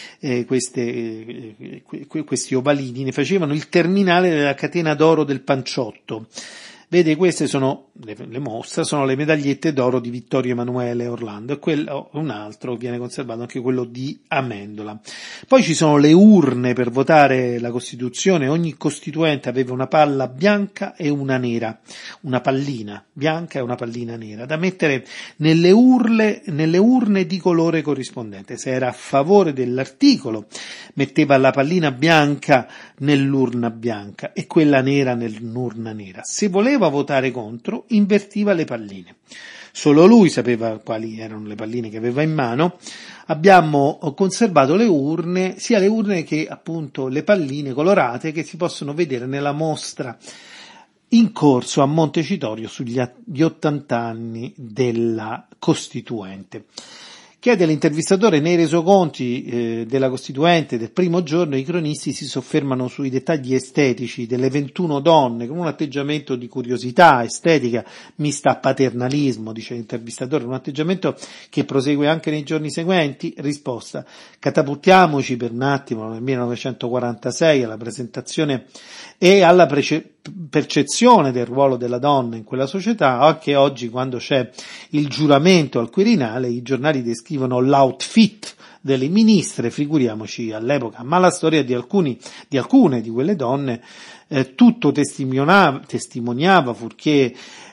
questi ovalini, ne facevano il terminale della catena d'oro del Panciotto. Vede, queste sono le mostre, sono le medagliette d'oro di Vittorio Emanuele Orlando, e quello, un altro, viene conservato anche quello di Amendola. Poi ci sono le urne per votare la Costituzione. Ogni costituente aveva una palla bianca e una nera, una pallina bianca e una pallina nera, da mettere nelle urne di colore corrispondente. Se era a favore dell'articolo, metteva la pallina bianca nell'urna bianca e quella nera nell'urna nera. Se voleva votare contro, invertiva le palline. Solo lui sapeva quali erano le palline che aveva in mano. Abbiamo conservato le urne, sia le urne che appunto le palline colorate che si possono vedere nella mostra in corso a Montecitorio sugli 80 anni della Costituente. Chiede l'intervistatore: nei resoconti della Costituente del primo giorno i cronisti si soffermano sui dettagli estetici delle 21 donne con un atteggiamento di curiosità estetica mista a paternalismo, dice l'intervistatore, un atteggiamento che prosegue anche nei giorni seguenti. Risposta: catapultiamoci per un attimo nel 1946 alla presentazione e alla percezione del ruolo della donna in quella società. Anche oggi, quando c'è il giuramento al Quirinale, i giornali descrivono l'outfit delle ministre, figuriamoci all'epoca. Ma la storia di alcune di quelle donne tutto testimoniava, fuorché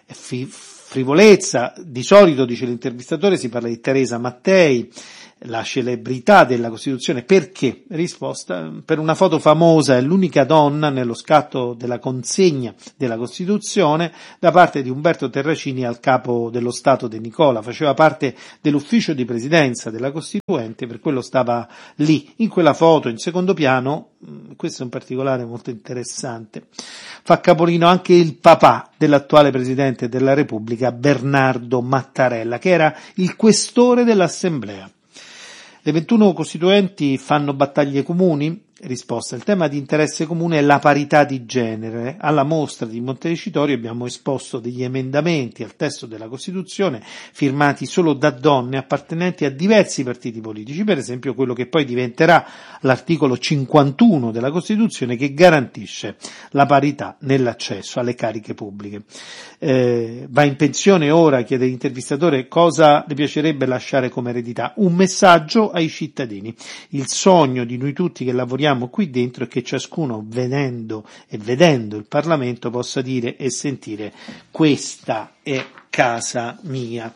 frivolezza. Di solito, dice l'intervistatore, si parla di Teresa Mattei, la celebrità della Costituzione. Perché? Risposta: per una foto famosa, è l'unica donna nello scatto della consegna della Costituzione da parte di Umberto Terracini al capo dello Stato De Nicola. Faceva parte dell'ufficio di presidenza della Costituente, per quello stava lì, in quella foto, in secondo piano. Questo è un particolare molto interessante. Fa capolino anche il papà dell'attuale Presidente della Repubblica, Bernardo Mattarella, che era il questore dell'Assemblea. Le 21 costituenti fanno battaglie comuni? Risposta: il tema di interesse comune è la parità di genere. Alla mostra di Montecitorio abbiamo esposto degli emendamenti al testo della Costituzione firmati solo da donne appartenenti a diversi partiti politici, per esempio quello che poi diventerà l'articolo 51 della Costituzione, che garantisce la parità nell'accesso alle cariche pubbliche. Va in pensione ora, chiede l'intervistatore, cosa le piacerebbe lasciare come eredità? Un messaggio ai cittadini. Il sogno di noi tutti che lavoriamo qui dentro è che ciascuno, vedendo il Parlamento, possa dire e sentire: questa è casa mia.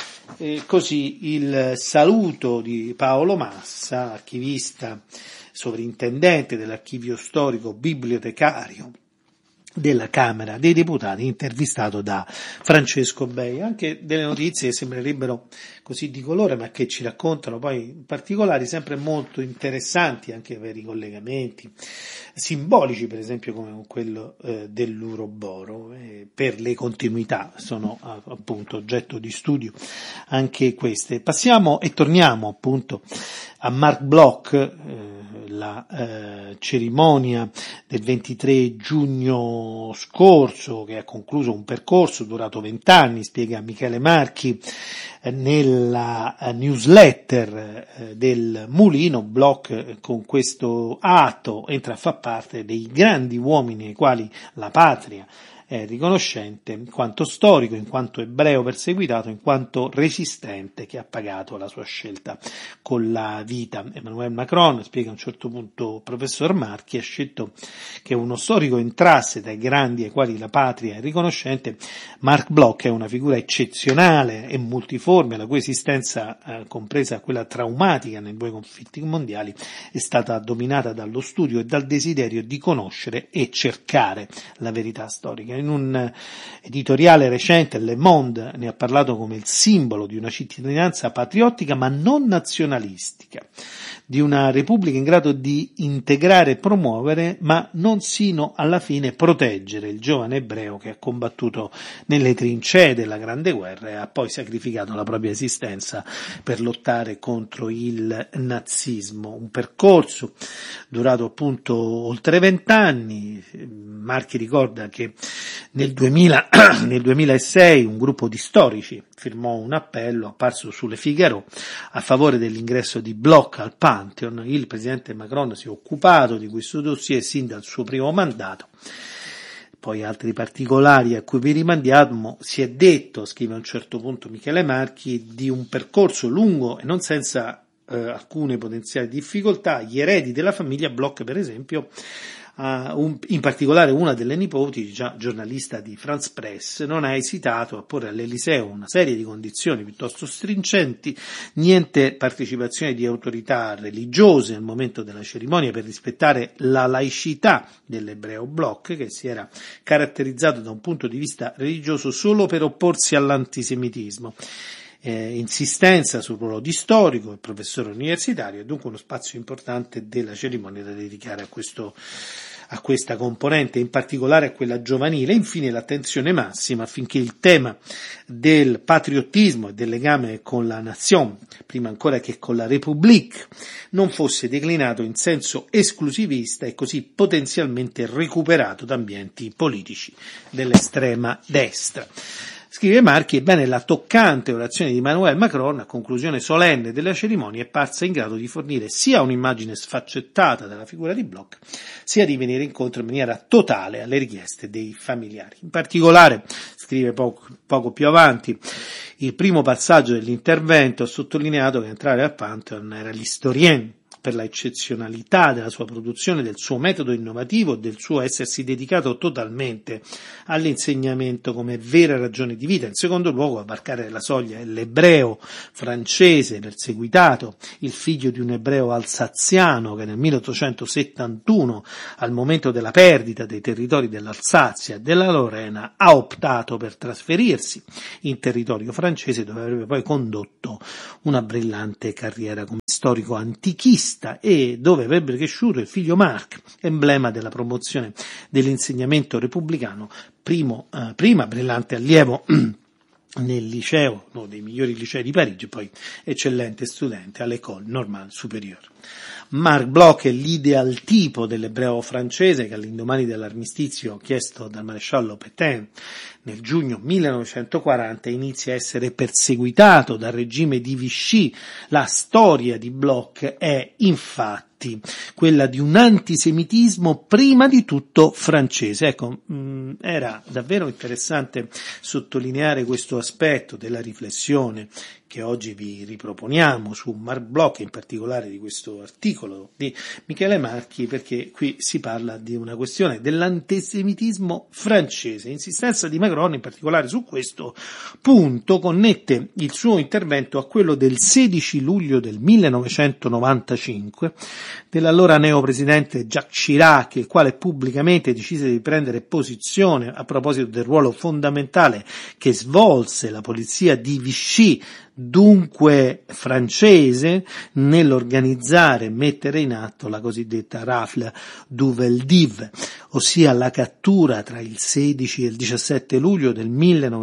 Così il saluto di Paolo Massa, archivista, sovrintendente dell'archivio storico, bibliotecario della Camera dei Deputati, intervistato da Francesco Bei. Anche delle notizie che sembrerebbero così di colore, ma che ci raccontano poi particolari sempre molto interessanti, anche per i collegamenti simbolici, per esempio come quello dell'Uroboro. Per le continuità sono appunto oggetto di studio anche queste. Passiamo e torniamo appunto a Marc Bloch, la cerimonia del 23 giugno scorso, che ha concluso un percorso durato 20 anni, spiega Michele Marchi nella newsletter del Mulino. Bloch con questo atto entra a far parte dei grandi uomini ai quali la patria è riconoscente, in quanto storico, in quanto ebreo perseguitato, in quanto resistente che ha pagato la sua scelta con la vita. Emmanuel Macron, spiega a un certo punto professor Marchi, ha scelto che uno storico entrasse tra i grandi ai quali la patria è riconoscente. Marc Bloch è una figura eccezionale e multiforme, la cui esistenza, compresa quella traumatica nei due conflitti mondiali, è stata dominata dallo studio e dal desiderio di conoscere e cercare la verità storica. In un editoriale recente, Le Monde ne ha parlato come il simbolo di una cittadinanza patriottica ma non nazionalistica, di una repubblica in grado di integrare e promuovere, ma non sino alla fine proteggere il giovane ebreo che ha combattuto nelle trincee della Grande Guerra e ha poi sacrificato la propria esistenza per lottare contro il nazismo. Un percorso durato appunto oltre 20 anni. Marchi ricorda che nel 2006 un gruppo di storici firmò un appello apparso sulle Figaro a favore dell'ingresso di Bloch al Pantheon. Il presidente Macron si è occupato di questo dossier sin dal suo primo mandato. Poi altri particolari a cui vi rimandiamo. Si è detto, scrive a un certo punto Michele Marchi, di un percorso lungo e non senza alcune potenziali difficoltà. Gli eredi della famiglia Bloch, per esempio, in particolare una delle nipoti, già giornalista di France Press, non ha esitato a porre all'Eliseo una serie di condizioni piuttosto stringenti: niente partecipazione di autorità religiose al momento della cerimonia per rispettare la laicità dell'ebreo Bloch, che si era caratterizzato da un punto di vista religioso solo per opporsi all'antisemitismo. Insistenza sul ruolo di storico e professore universitario, e dunque uno spazio importante della cerimonia da dedicare a a questa componente, in particolare a quella giovanile. Infine l'attenzione massima affinché il tema del patriottismo e del legame con la nation, prima ancora che con la République, non fosse declinato in senso esclusivista e così potenzialmente recuperato da ambienti politici dell'estrema destra. Scrive Marchi, ebbene la toccante orazione di Emmanuel Macron a conclusione solenne della cerimonia è parsa in grado di fornire sia un'immagine sfaccettata della figura di Bloch, sia di venire incontro in maniera totale alle richieste dei familiari. In particolare, scrive poco più avanti, il primo passaggio dell'intervento ha sottolineato che entrare al Pantheon era l'historien, per la eccezionalità della sua produzione, del suo metodo innovativo, del suo essersi dedicato totalmente all'insegnamento come vera ragione di vita. In secondo luogo, a varcare la soglia è l'ebreo francese perseguitato, il figlio di un ebreo alsaziano che nel 1871, al momento della perdita dei territori dell'Alsazia e della Lorena, ha optato per trasferirsi in territorio francese, dove avrebbe poi condotto una brillante carriera come storico antichista e dove avrebbe cresciuto il figlio Marc, emblema della promozione dell'insegnamento repubblicano, prima brillante allievo nel liceo, uno dei migliori licei di Parigi, poi eccellente studente all'École Normale Supérieure. Marc Bloch è l'ideal tipo dell'ebreo francese che all'indomani dell'armistizio chiesto dal maresciallo Pétain nel giugno 1940 inizia a essere perseguitato dal regime di Vichy. La storia di Bloch è infatti quella di un antisemitismo prima di tutto francese. Ecco, era davvero interessante sottolineare questo aspetto della riflessione che oggi vi riproponiamo su Marc Bloch, in particolare di questo articolo di Michele Marchi, perché qui si parla di una questione dell'antisemitismo francese. Insistenza di Macron, in particolare su questo punto, connette il suo intervento a quello del 16 luglio del 1995 dell'allora neopresidente Jacques Chirac, il quale pubblicamente decise di prendere posizione a proposito del ruolo fondamentale che svolse la polizia di Vichy, dunque francese, nell'organizzare e mettere in atto la cosiddetta rafle du Veldiv, ossia la cattura tra il 16 e il 17 luglio del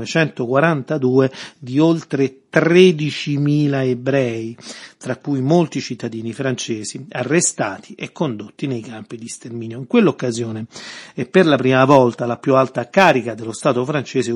1942 di oltre 13.000 ebrei, tra cui molti cittadini francesi, arrestati e condotti nei campi di sterminio. In quell'occasione, e per la prima volta, la più alta carica dello Stato francese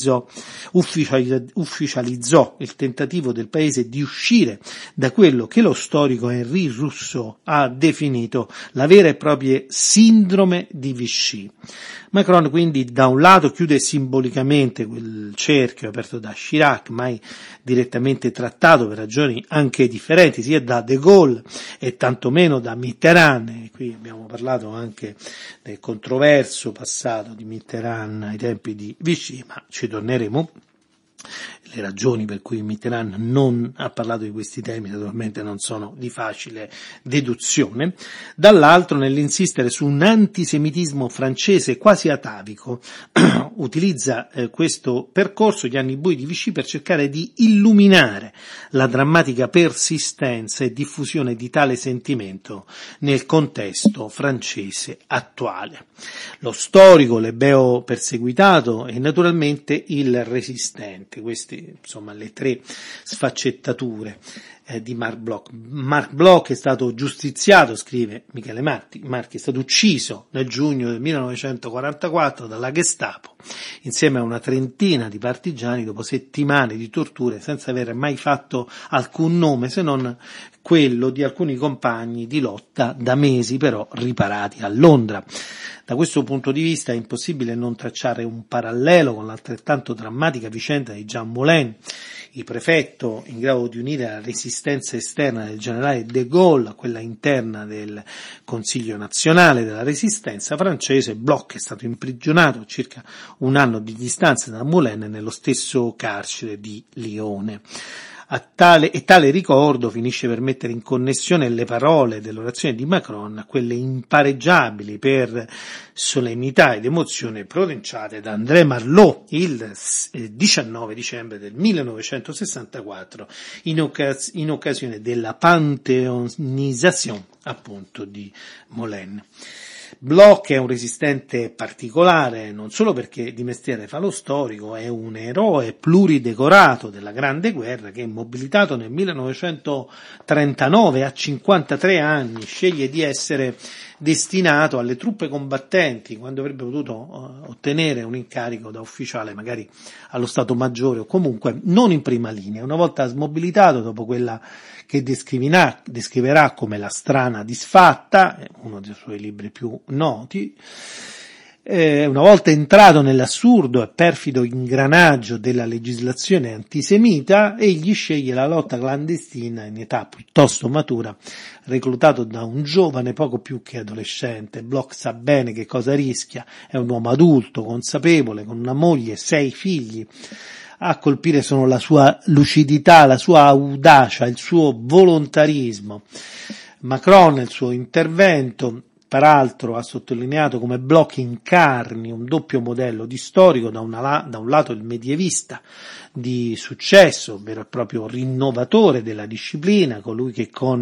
ufficializzò il tentativo del paese di uscire da quello che lo storico Henri Rousseau ha definito la vera e propria sindrome di Vichy. Macron quindi da un lato chiude simbolicamente quel cerchio aperto da Chirac, mai direttamente trattato per ragioni anche differenti sia da De Gaulle e tantomeno da Mitterrand, e qui abbiamo parlato anche del controverso passato di Mitterrand ai tempi di Vichy, ma ci torneremo. Le ragioni per cui Mitterrand non ha parlato di questi temi naturalmente non sono di facile deduzione. Dall'altro, nell'insistere su un antisemitismo francese quasi atavico, utilizza questo percorso, gli anni bui di Vichy, per cercare di illuminare la drammatica persistenza e diffusione di tale sentimento nel contesto francese attuale. Lo storico, l'ebreo perseguitato e naturalmente il resistente. Queste insomma le tre sfaccettature di Marc Bloch. Marc Bloch è stato giustiziato, scrive Michele Marchi, è stato ucciso nel giugno del 1944 dalla Gestapo insieme a una trentina di partigiani dopo settimane di torture senza aver mai fatto alcun nome se non quello di alcuni compagni di lotta da mesi però riparati a Londra. Da questo punto di vista è impossibile non tracciare un parallelo con l'altrettanto drammatica vicenda di Jean Moulin, il prefetto in grado di unire la resistenza esterna del generale de Gaulle a quella interna del Consiglio nazionale della resistenza francese. Bloch è stato imprigionato a circa un anno di distanza da Moulin nello stesso carcere di Lione. Tale ricordo finisce per mettere in connessione le parole dell'orazione di Macron a quelle impareggiabili per solennità ed emozione pronunciate da André Marlot il 19 dicembre del 1964 in occasione della pantheonisation appunto di Moulin. Bloch è un resistente particolare, non solo perché di mestiere fa lo storico, è un eroe pluridecorato della Grande Guerra che, mobilitato nel 1939 a 53 anni, sceglie di essere destinato alle truppe combattenti quando avrebbe potuto ottenere un incarico da ufficiale magari allo Stato Maggiore o comunque non in prima linea. Una volta smobilitato, dopo quella che descriverà come La strana disfatta, uno dei suoi libri più noti, una volta entrato nell'assurdo e perfido ingranaggio della legislazione antisemita, egli sceglie la lotta clandestina in età piuttosto matura, reclutato da un giovane poco più che adolescente. Bloch sa bene che cosa rischia, è un uomo adulto, consapevole, con una moglie e 6 figli. A colpire sono la sua lucidità, la sua audacia, il suo volontarismo. Macron, nel suo intervento, peraltro ha sottolineato come Bloch incarni un doppio modello di storico, da un lato il medievista di successo, vero e proprio rinnovatore della disciplina, colui che con